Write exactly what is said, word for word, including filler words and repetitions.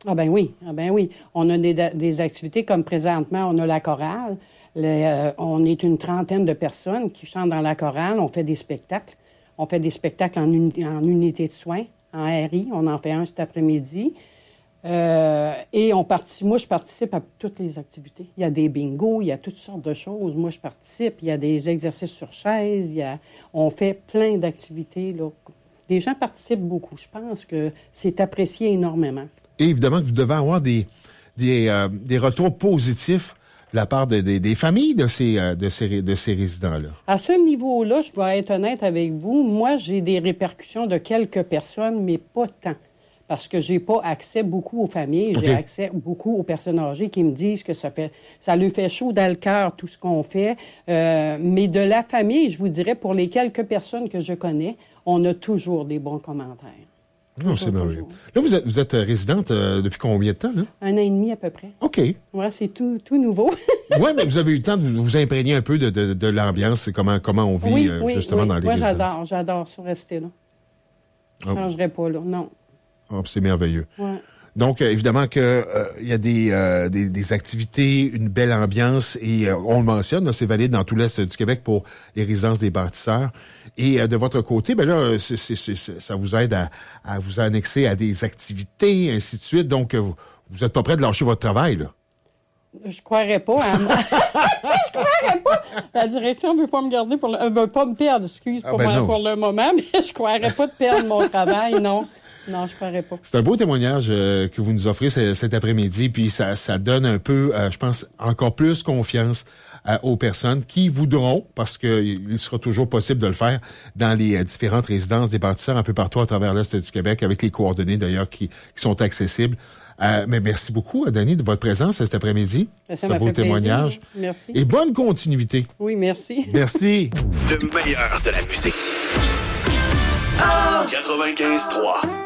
Ah ben oui, ah ben oui. On a des, des activités comme présentement, on a la chorale. Le, euh, on est une trentaine de personnes qui chantent dans la chorale. On fait des spectacles. On fait des spectacles en, uni- en unité de soins, en R I. On en fait un cet après-midi. Euh, et on participe, moi, je participe à toutes les activités. Il y a des bingos, il y a toutes sortes de choses. Moi, je participe. Il y a des exercices sur chaise. Il y a, on fait plein d'activités, là. Les gens participent beaucoup. Je pense que c'est apprécié énormément. Et évidemment que vous devez avoir des, des, euh, des retours positifs de la part de, de, des familles de ces, euh, de ces, de ces résidents-là. À ce niveau-là, je vais être honnête avec vous, moi, j'ai des répercussions de quelques personnes, mais pas tant. Parce que j'ai pas accès beaucoup aux familles, Okay. j'ai accès beaucoup aux personnes âgées qui me disent que ça fait, ça lui fait chaud dans le cœur tout ce qu'on fait. Euh, mais de la famille, je vous dirais, pour les quelques personnes que je connais, on a toujours des bons commentaires. Non, c'est merveilleux. Là, vous êtes, vous êtes résidente euh, depuis combien de temps, là? Un an et demi à peu près. OK. Ouais, c'est tout, tout nouveau. Oui, mais vous avez eu le temps de vous imprégner un peu de, de, de l'ambiance et comment, comment on vit oui, euh, oui, justement oui. dans les Moi, résidences. j'adore, j'adore ça, rester là. Je ne Oh. changerais pas, là, non. Oh, c'est merveilleux. Ouais. Donc, euh, évidemment que euh, il y a des, euh, des, des activités, une belle ambiance et euh, on le mentionne, là, c'est valide dans tout l'Est du Québec pour les résidences des bâtisseurs. Et euh, de votre côté, ben là, c'est, c'est, c'est, ça vous aide à, à vous annexer à des activités, ainsi de suite. Donc, euh, vous vous êtes pas prêt de lâcher votre travail, là. Je croirais pas à moi. Je croirais pas. La direction ne veut pas me garder pour le, euh, veut pas me perdre, excuse Ah, pour, ben moi, non. pour le moment, mais je croirais pas de perdre mon travail, non. Non, je croirais pas. C'est un beau témoignage euh, que vous nous offrez c- cet après-midi, puis ça, ça donne un peu, euh, je pense, encore plus confiance euh, aux personnes qui voudront, parce que il sera toujours possible de le faire dans les euh, différentes résidences des bâtisseurs un peu partout à travers l'Est du Québec, avec les coordonnées d'ailleurs qui, qui sont accessibles. Euh, mais merci beaucoup, Dani, de votre présence cet après-midi. Ça C'est m'a un beau fait plaisir. témoignage. Merci. Et bonne continuité. Oui, merci. Merci. Le meilleur de la musique. quatre-vingt-quinze trois